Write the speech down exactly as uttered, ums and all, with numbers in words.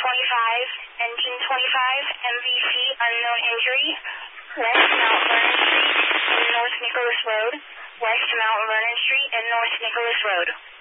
twenty-five, engine twenty-five, M V C unknown injury, west Mount Vernon Street and North Nicholas Road, west Mount Vernon Street and North Nicholas Road.